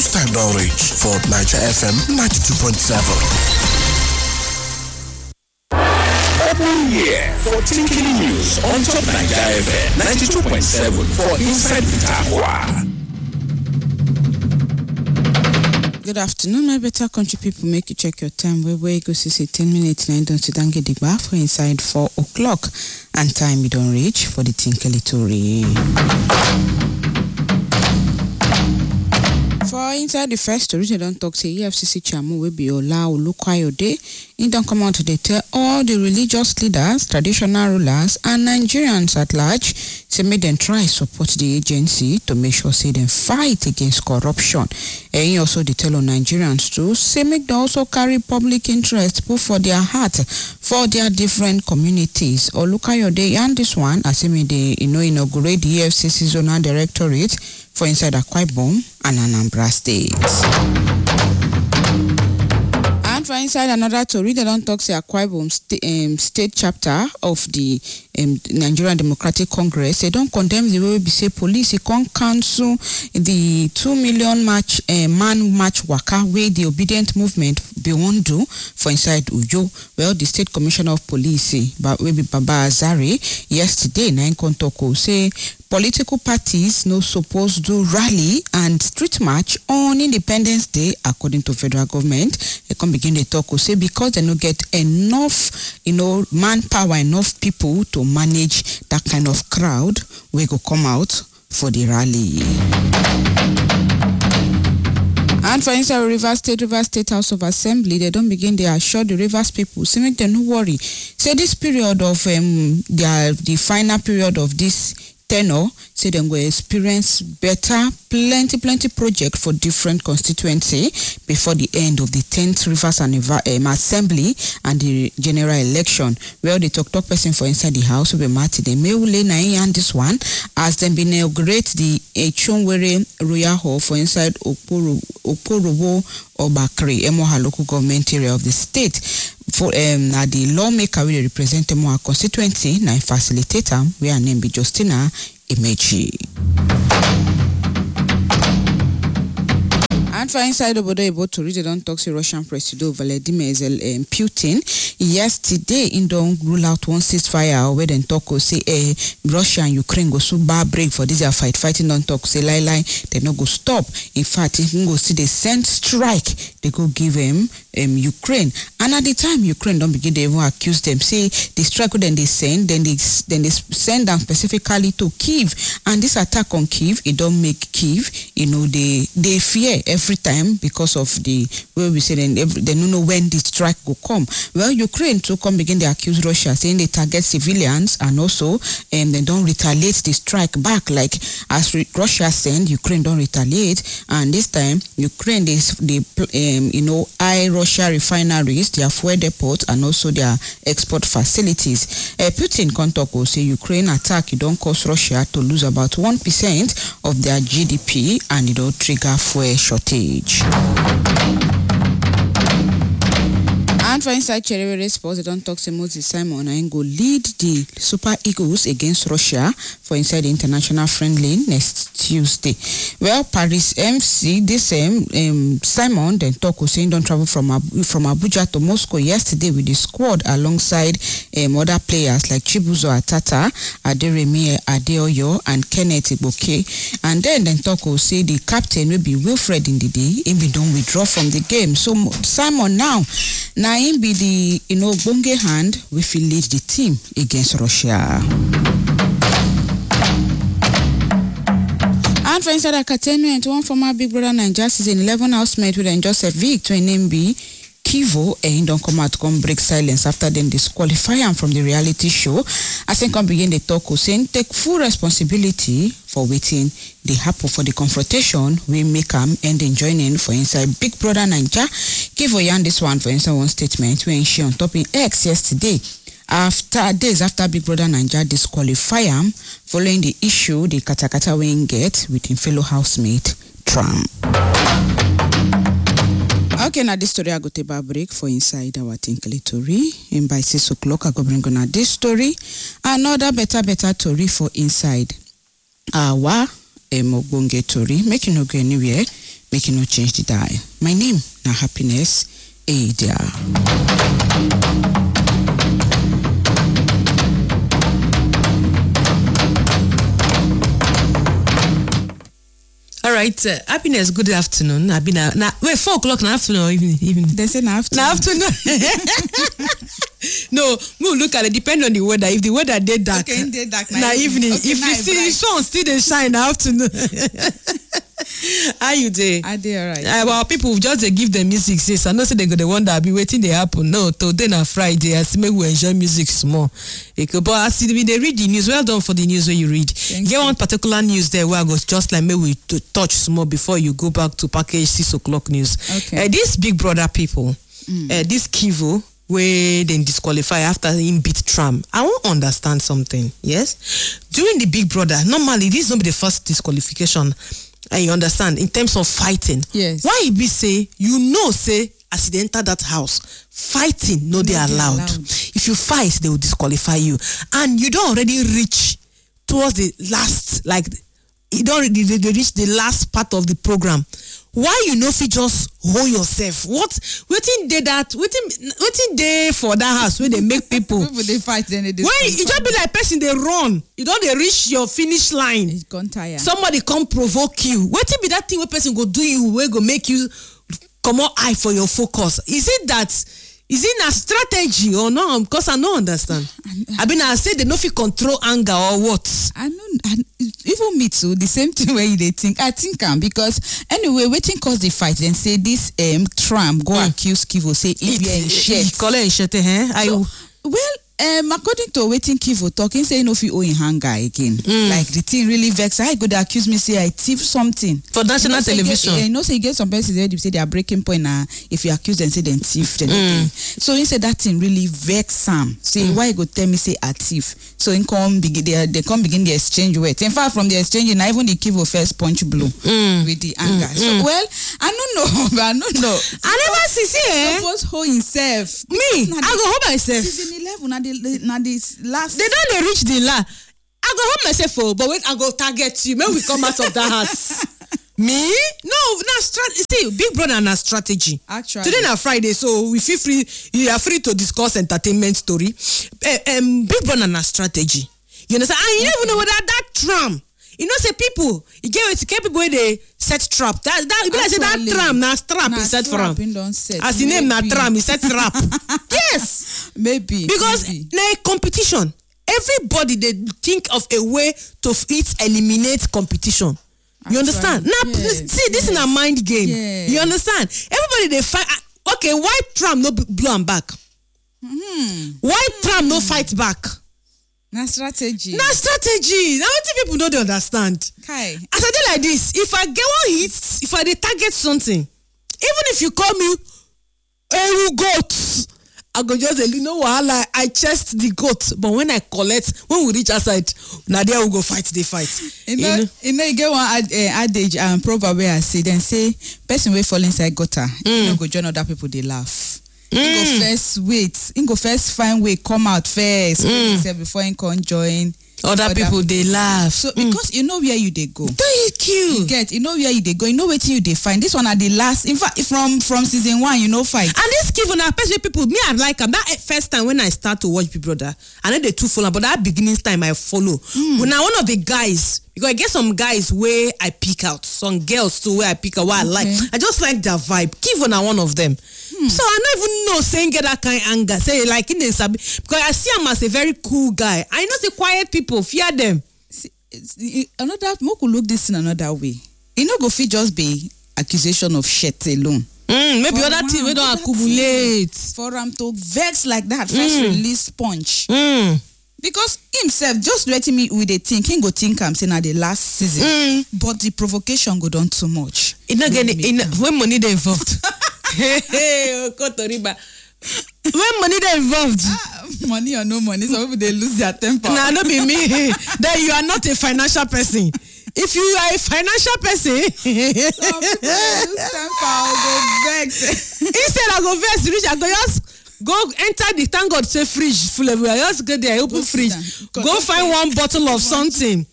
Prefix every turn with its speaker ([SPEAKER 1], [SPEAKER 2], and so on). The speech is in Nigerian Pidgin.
[SPEAKER 1] News time don reach for Niger FM 92.7. Open here for Tinkini News on top Niger FM 92.7 for Inside Itakwa.
[SPEAKER 2] Good afternoon, my better country people. Make you check your time. Where you go see 10 minutes now. Don't sit down, get the bar for inside 4 o'clock. And time you don't reach for the Tinkeli Tori. For inside the first story, they don't talk say EFCC chairman will be Ola Olukoyode. He don't come out to tell all the religious leaders, traditional rulers, and Nigerians at large, say make them try support the agency to make sure say them fight against corruption. And he also they tell on Nigerians too, say make them also carry public interest put for their heart for their different communities. Olukoyode and this one, as me they inaugurate the EFCC zonal directorate for inside Akwa Ibom and Anambra State. And for inside another story, they don't talk say Akwa Ibom state chapter of the Nigerian Democratic Congress. They don't condemn the way we say police. It can't cancel the 2 million man march waka where the obedient movement be won't do for inside Ujo. Well, the State Commissioner of Police, Baba Azare, yesterday, Nine Kontoko say political parties no supposed to rally and street march on Independence Day, according to federal government. They can begin the talk say because they no get enough, manpower, enough people to manage that kind of crowd, we go come out for the rally. And for inside Rivers State House of Assembly, they don't begin. They assure the Rivers people, say make them no worry. Say this period of the final period of this tenure, say them will experience better, plenty project for different constituency before the end of the 10th Rivers Assembly and the general election. Well, the talk person for inside the house will be Marty. They may lay and this one as them be inaugurate the Echonwere Royal Hall for inside Okorobo or Bakri, Emoha local government area of the state. For the lawmaker will represent Emoha constituency, na facilitator, where name be Justina Imechi. And for inside Obodo able to read, they don't talk to Russian President Vladimir Putin. Yesterday, in don't rule out one ceasefire where then talk say Russia and Ukraine go so bad break for this fighting don't talk say lie they no go stop. In fact, if you go see they send strike, they go give them Ukraine. And at the time Ukraine don't begin they even accuse them, say the strike then they send send them specifically to Kyiv. And this attack on Kyiv, it don't make Kyiv, they fear every time because of the way we say they don't know when the strike will come. Well, Ukraine too come begin they accuse Russia saying they target civilians and also they don't retaliate the strike back like as Russia send, Ukraine don't retaliate. And this time Ukraine they eye Russia refineries, their fuel depots and also their export facilities. Putin Kontoko say Ukraine attack it don't cause Russia to lose about 1% of their GDP and it don't trigger fuel shortage. And for inside Cherry Sports, they don't talk to Moses Simon and go lead the Super Eagles against Russia for inside the international friendly next Tuesday. Well, Paris FC, this Simon then talk saying don't travel from Abuja to Moscow yesterday with the squad alongside other players like Chibuzo Atata, Aderemi Adeoyo, and Kenneth Iboke. And then talk say the captain will be Wilfred Ndidi, he be don't withdraw from the game. So Simon now him be the bonge hand if he lead the team against Russia. And for inside entertainment, one former Big Brother Naija season 11 housemate with Joseph Vic to name be Kivo, and he don't come out come break silence after them disqualify him from the reality show. As they come begin the talk, saying take full responsibility for waiting they happen for the confrontation we make them end in joining for inside Big Brother Naija. Kivo yarn this one for inside one statement when she on top in X yesterday. Days after Big Brother Naija disqualify him following the issue the katakata we get with his fellow housemate Trump. Okay, now this story I go take a break for inside our Tinkly Tori. And by 6 o'clock I go bring on this story. Another better story for inside our Mogbonge Tori. Make you no go anywhere. make you no change the dial. My name na Happiness Ada.
[SPEAKER 3] All right, Happiness, good afternoon. I've been now. Wait, 4 o'clock in the afternoon or evening?
[SPEAKER 2] They say na afternoon.
[SPEAKER 3] Na afternoon. No, we'll look at it. Depend on the weather. If the weather dey dark,
[SPEAKER 2] okay, dey dark
[SPEAKER 3] na evening.
[SPEAKER 2] Okay,
[SPEAKER 3] if you see the sun still dey shine na afternoon. How you dey?
[SPEAKER 2] I dey alright.
[SPEAKER 3] Well, people just dey give them music. Since I know say they go dey wonder, be waiting dey happen. No, today na Friday. I say make we enjoy music small. But as we dey read the news, well done for the news wey you read. Get one particular news there where I go just like maybe we to touch small before you go back to package 6 o'clock news.
[SPEAKER 2] Okay.
[SPEAKER 3] These Big Brother people, this Kivo, where they disqualify after him beat Trump. I won't understand something. Yes, during the Big Brother, normally this won't be the first disqualification. And you understand in terms of fighting.
[SPEAKER 2] Yes.
[SPEAKER 3] Why it be say say as they enter that house, fighting no they allowed. If you fight, they will disqualify you, and you don't already reach towards the last you don't already they reach the last part of the program. Why you know if you just hold yourself? What waiting day that waiting day for that house where they make people
[SPEAKER 2] they fight then they
[SPEAKER 3] when you just be like person they run, you don't they reach your finish line.
[SPEAKER 2] It's gone tired.
[SPEAKER 3] Somebody come provoke you. Waiting be that thing where person go do you where go make you come out eye for your focus. Is it a strategy or no? Because I don't understand. I say they no fit control anger or what?
[SPEAKER 2] I know, even me too. The same thing where they think. I think because anyway, waiting cause the fight. Then say this Trump go accuse Kivo say if you in shirt.
[SPEAKER 3] Call it in shirt,
[SPEAKER 2] Well, according to waiting Kivo talking, say no fit owe in hunger again. Like the thing really vex. I go to accuse me say I thief something
[SPEAKER 3] for national television.
[SPEAKER 2] You know, say you get some person they say they are breaking point now. If you accuse them, say they thief. So he said that thing really vex Sam. Say why you go tell me say I thief? So in come begin they come begin the exchange words. In fact, from the exchange, now even the Kivo first punch blow with the anger. So well, I don't know. I don't know.
[SPEAKER 3] I never see
[SPEAKER 2] supposed hold himself.
[SPEAKER 3] Me, I go hold myself.
[SPEAKER 2] Season 11 now this last.
[SPEAKER 3] They don't reach the last. I go hold myself but wait, I go target you. Maybe we come out of the house. Me? No, see, Big Brother na strategy.
[SPEAKER 2] Actually.
[SPEAKER 3] Today na Friday, so we feel free. You are free to discuss entertainment story. Big Brother na strategy. You understand? And you don't even know whether that Trump. You know, say people, you get people where they set trap. That be like say that tram na strap is set for him. As the name na tram is set trap. Yes,
[SPEAKER 2] maybe
[SPEAKER 3] because na a competition. Everybody they think of a way to eliminate competition. You understand? Now, see, this is a mind game. Yes. You understand? Everybody they fight. Okay, why Trump no blow him back? Why Trump no fight back?
[SPEAKER 2] Na strategy.
[SPEAKER 3] Now what people don't understand?
[SPEAKER 2] Kai.
[SPEAKER 3] As I do like this, if I get one hit, if I target something, even if you call me a goat, I go just say, you know what, I chest the goat, but when we reach outside, now there we go fight the fight.
[SPEAKER 2] You know, you get one adage and proverb where I say, then say, person will fall inside gutter, you know, go join other people, they laugh. Go first find way, come out first, before you can join.
[SPEAKER 3] Other people they laugh.
[SPEAKER 2] So because you know where you they go.
[SPEAKER 3] Thank you.
[SPEAKER 2] You know where you they go. You know where you they find. This one are the last. In fact, from season 1, you know fight.
[SPEAKER 3] And this Kivo na person people me I like them. That first time when I start to watch Big Brother, I know they too follow, but that beginning time I follow. But now one of the guys, because I get some guys where I pick out, some girls too where I pick out what I like. I just like their vibe. Kivo na one of them. So I don't even know saying get that kind of anger. Say like in the because I see him as a very cool guy. I know the quiet people fear them.
[SPEAKER 2] See, another more could look this in another way. You know, go fit just be accusation of shit alone.
[SPEAKER 3] Maybe for other things we don't accumulate.
[SPEAKER 2] For him to vex like that, first release punch. Because himself just letting me with a think, he go think I'm saying at the last season. But the provocation go down too much.
[SPEAKER 3] It not getting when money they involved. Hey, Kotoriba. When money they involved.
[SPEAKER 2] Money or no money, some people they lose their temper.
[SPEAKER 3] Nah, not be me. Then you are not a financial person. If you are a financial person,
[SPEAKER 2] some people lose temper or go vex.
[SPEAKER 3] Instead I go vex, reach I go just go enter the thank God say fridge full everywhere. Just go there, open fridge. Go find one bottle of something.